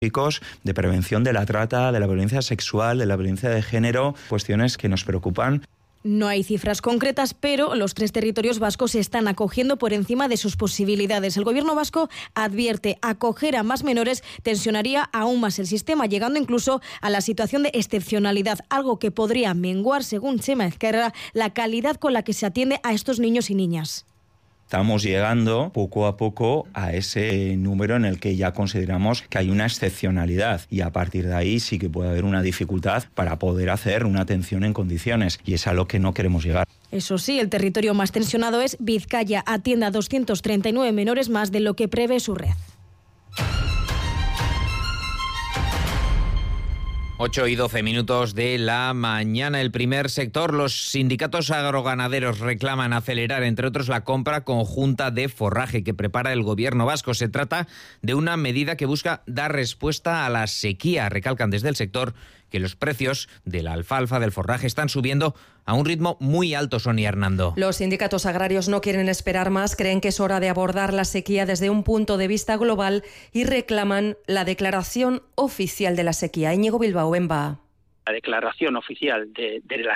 de prevención de la trata, de la violencia sexual, de la violencia de género, cuestiones que nos preocupan. No hay cifras concretas, pero los 3 territorios vascos se están acogiendo por encima de sus posibilidades. El gobierno vasco advierte: acoger a más menores tensionaría aún más el sistema, llegando incluso a la situación de excepcionalidad, algo que podría menguar, según Txema Ezquerra, la calidad con la que se atiende a estos niños y niñas. Estamos llegando poco a poco a ese número en el que ya consideramos que hay una excepcionalidad y a partir de ahí sí que puede haber una dificultad para poder hacer una atención en condiciones y es a lo que no queremos llegar. Eso sí, el territorio más tensionado es Vizcaya, atiende a 239 menores más de lo que prevé su red. 8:12 de la mañana. El primer sector, los sindicatos agroganaderos reclaman acelerar, entre otros, la compra conjunta de forraje que prepara el gobierno vasco. Se trata de una medida que busca dar respuesta a la sequía. Recalcan desde el sector que los precios de la alfalfa, del forraje, están subiendo a un ritmo muy alto, Sonia Hernando. Los sindicatos agrarios no quieren esperar más, creen que es hora de abordar la sequía desde un punto de vista global y reclaman la declaración oficial de la sequía. Íñigo Bilbao, EMBA. La declaración oficial de la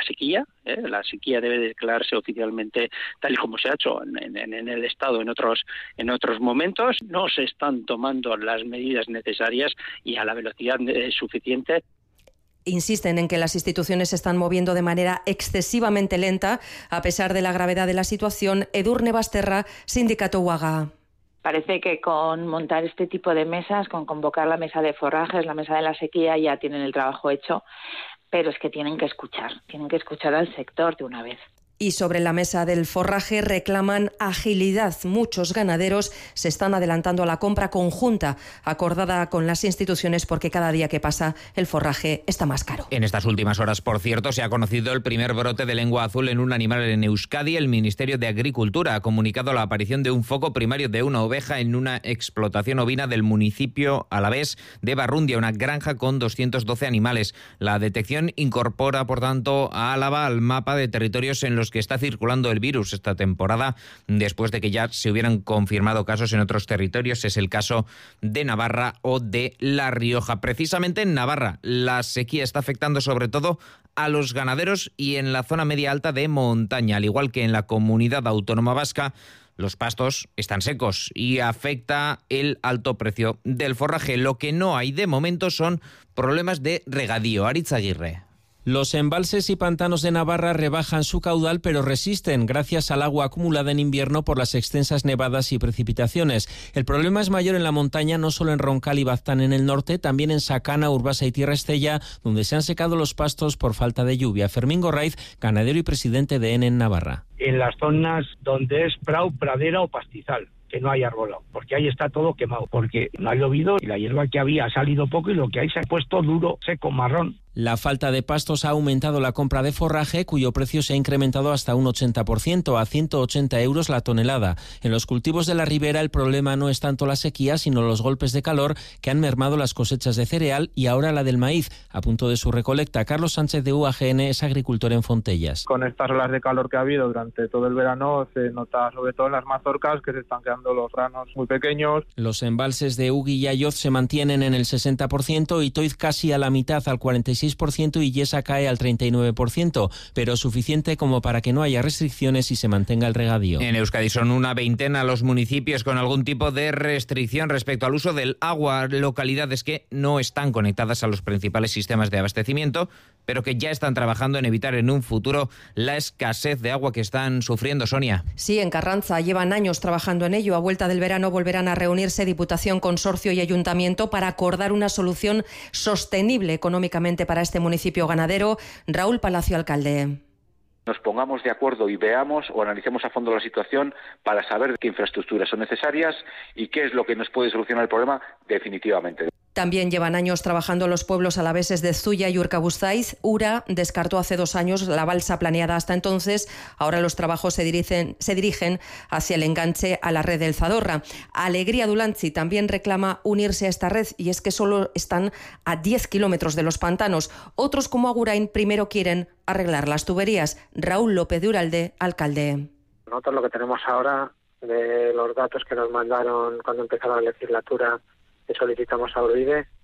sequía debe declararse oficialmente tal y como se ha hecho en el Estado en otros momentos. No se están tomando las medidas necesarias y a la velocidad suficiente. Insisten en que las instituciones se están moviendo de manera excesivamente lenta, a pesar de la gravedad de la situación. Edurne Basterra, Sindicato UAGA. Parece que con montar este tipo de mesas, con convocar la mesa de forrajes, la mesa de la sequía, ya tienen el trabajo hecho, pero es que tienen que escuchar al sector de una vez. Y sobre la mesa del forraje reclaman agilidad. Muchos ganaderos se están adelantando a la compra conjunta acordada con las instituciones porque cada día que pasa el forraje está más caro. En estas últimas horas, por cierto, se ha conocido el primer brote de lengua azul en un animal en Euskadi. El Ministerio de Agricultura ha comunicado la aparición de un foco primario de una oveja en una explotación ovina del municipio alavés de Barrundia, una granja con 212 animales. La detección incorpora, por tanto, a Álava al mapa de territorios en los que está circulando el virus esta temporada, después de que ya se hubieran confirmado casos en otros territorios. Es el caso de Navarra o de La Rioja. Precisamente en Navarra, la sequía está afectando sobre todo a los ganaderos y en la zona media alta de montaña, al igual que en la comunidad autónoma vasca. Los pastos están secos y afecta el alto precio del forraje. Lo que no hay de momento son problemas de regadío. Aritz Aguirre. Los embalses y pantanos de Navarra rebajan su caudal, pero resisten gracias al agua acumulada en invierno por las extensas nevadas y precipitaciones. El problema es mayor en la montaña, no solo en Roncal y Baztán en el norte, también en Sacana, Urbasa y Tierra Estella, donde se han secado los pastos por falta de lluvia. Fermín Gorraiz, ganadero y presidente de ENE en Navarra. En las zonas donde es prau, pradera o pastizal, que no hay arbolado, porque ahí está todo quemado, porque no ha llovido y la hierba que había ha salido poco y lo que hay se ha puesto duro, seco, marrón. La falta de pastos ha aumentado la compra de forraje, cuyo precio se ha incrementado hasta un 80%, a 180 euros la tonelada. En los cultivos de la ribera el problema no es tanto la sequía, sino los golpes de calor que han mermado las cosechas de cereal y ahora la del maíz, a punto de su recolecta. Carlos Sánchez de UAGN es agricultor en Fontellas. Con estas olas de calor que ha habido durante todo el verano se nota sobre todo en las mazorcas que se están quedando los granos muy pequeños. Los embalses de Ugui y Ayoz se mantienen en el 60%, Itoiz casi a la mitad, al 46%, y Yesa cae al 39%, pero suficiente como para que no haya restricciones y se mantenga el regadío. En Euskadi son una veintena los municipios con algún tipo de restricción respecto al uso del agua, localidades que no están conectadas a los principales sistemas de abastecimiento, pero que ya están trabajando en evitar en un futuro la escasez de agua que están sufriendo. Sonia. Sí, en Carranza llevan años trabajando en ello. A vuelta del verano volverán a reunirse Diputación, Consorcio y Ayuntamiento para acordar una solución sostenible económicamente para este municipio ganadero. Raúl Palacio, alcalde. Nos pongamos de acuerdo y veamos o analicemos a fondo la situación para saber qué infraestructuras son necesarias y qué es lo que nos puede solucionar el problema definitivamente. También llevan años trabajando los pueblos alaveses de Zuya y Urkabustaiz. Ura descartó hace 2 años la balsa planeada hasta entonces. Ahora los trabajos se dirigen hacia el enganche a la red del Zadorra. Alegría Dulantzi también reclama unirse a esta red y es que solo están a 10 kilómetros de los pantanos. Otros como Agurain primero quieren arreglar las tuberías. Raúl López de Uralde, alcalde. Nosotros lo que tenemos ahora de los datos que nos mandaron cuando empezó la legislatura que solicitamos a Urdide,